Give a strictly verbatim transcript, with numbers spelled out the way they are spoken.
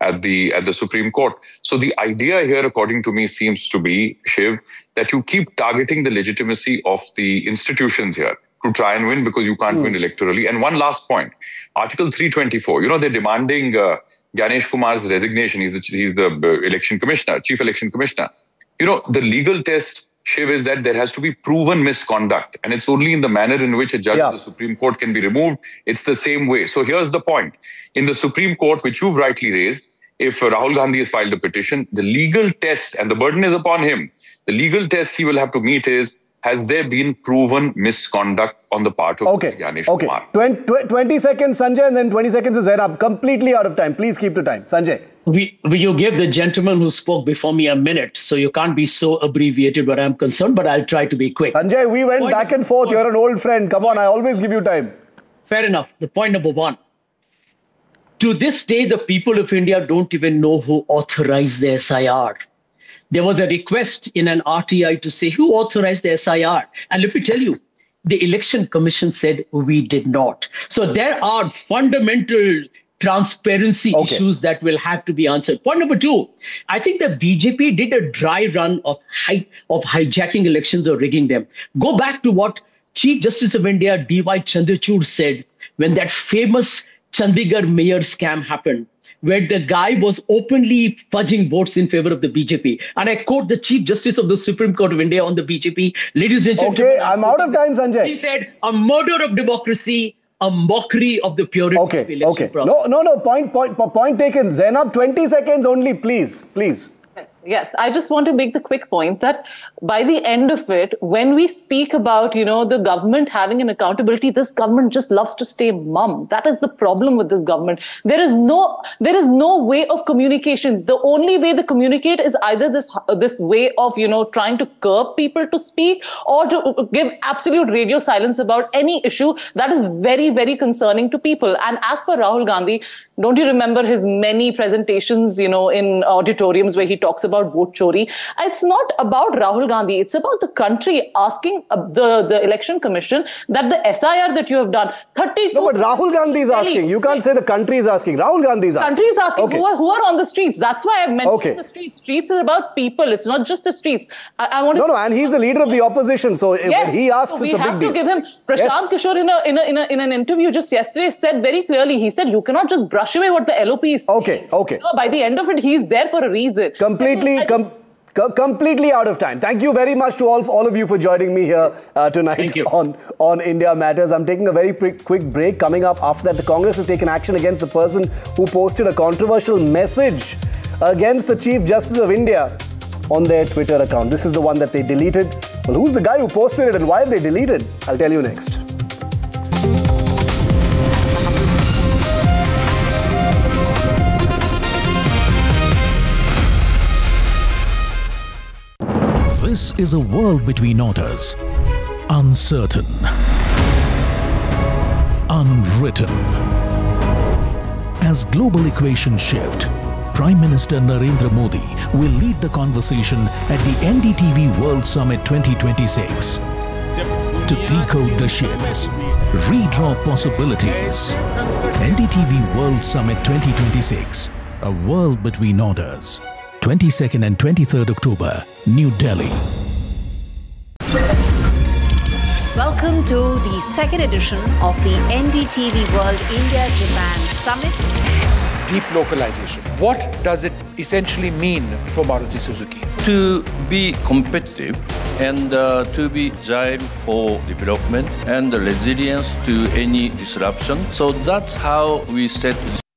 at the at the Supreme Court. So the idea here, according to me, seems to be, Shiv, that you keep targeting the legitimacy of the institutions here to try and win because you can't mm. win electorally. And one last point, Article three twenty-four, you know, they're demanding uh, Ganesh Kumar's resignation. He's the, he's the uh, election commissioner, chief election commissioner. You know, the legal test, Shiv, is that there has to be proven misconduct. And it's only in the manner in which a judge yeah. of the Supreme Court can be removed. It's the same way. So here's the point. In the Supreme Court, which you've rightly raised, if Rahul Gandhi has filed a petition, the legal test, and the burden is upon him, the legal test he will have to meet is, has there been proven misconduct on the part of okay. Ganesh okay. Kumar? twenty, twenty seconds, Sanjay, and then twenty seconds is Zainab. Completely out of time. Please keep to time. Sanjay. We, we, you gave the gentleman who spoke before me a minute, so you can't be so abbreviated where I'm concerned, but I'll try to be quick. Sanjay, we went point back and forth. You're an old friend. Come on, I always give you time. Fair enough. The point number one. To this day, the people of India don't even know who authorized the S I R. There was a request in an R T I to say who authorized the S I R. And let me tell you, the Election Commission said we did not. So there are fundamental transparency okay. issues that will have to be answered. Point number two, I think the B J P did a dry run of, hi of hijacking elections or rigging them. Go back to what Chief Justice of India, D Y Chandrachud, said when that famous Chandigarh mayor scam happened, where the guy was openly fudging votes in favor of the B J P. And I quote the Chief Justice of the Supreme Court of India on the B J P. Ladies and gentlemen. Okay, I'm out of time, Sanjay. He said, a murder of democracy, a mockery of the purity okay, of election okay. process. No, no, no, point, point, point taken. Zainab, twenty seconds only, please, please. Yes, I just want to make the quick point that by the end of it, when we speak about, you know, the government having an accountability, this government just loves to stay mum. That is the problem with this government. There is no, there is no way of communication. The only way they communicate is either this, this way of, you know, trying to curb people to speak or to give absolute radio silence about any issue that is very, very concerning to people. And as for Rahul Gandhi, don't you remember his many presentations, you know, in auditoriums where he talks about vote chori? It's not about Rahul Gandhi. It's about the country asking uh, the, the election commission that the S I R that you have done, thirty-two... No, but Rahul Gandhi is asking. You can't say the country is asking. Rahul Gandhi is asking. Country is asking. Okay. Who, are, who are on the streets? That's why I mentioned okay. the streets. Streets is about people. It's not just the streets. I, I want to... No, no, and he's the leader of the opposition. So yes. when he asks, so it's a big deal. We have to give him... Prashant yes. Kishore in, a, in, a, in, a, in an interview just yesterday said very clearly, he said, you cannot just brush away what the L O P is saying. Okay, okay. You know, by the end of it, he's there for a reason. Completely... Com Completely out of time. Thank you very much to all, all of you for joining me here uh, tonight on, on India Matters. I'm taking a very quick break. Coming up after that, the Congress has taken action against the person who posted a controversial message against the Chief Justice of India on their Twitter account. This is the one that they deleted. Well, who's the guy who posted it and why have they deleted? I'll tell you next. This is a world between orders, uncertain, unwritten. As global equations shift, Prime Minister Narendra Modi will lead the conversation at the N D T V World Summit twenty twenty-six to decode the shifts, redraw possibilities. N D T V World Summit twenty twenty-six, a world between orders. twenty-second and twenty-third October, New Delhi. Welcome to the second edition of the N D T V World India-Japan Summit. Deep localization. What does it essentially mean for Maruti Suzuki? To be competitive and uh, to be agile for development and resilience to any disruption. So that's how we set